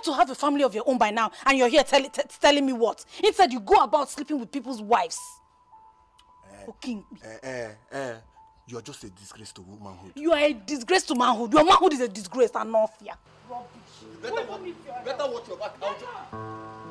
to have a family of your own by now, and you're here telling me what? Instead, you go about sleeping with people's wives. Okay. You're just a disgrace to womanhood. You are a disgrace to manhood. Your manhood is a disgrace and not fear. Rubbish. Better watch your back out.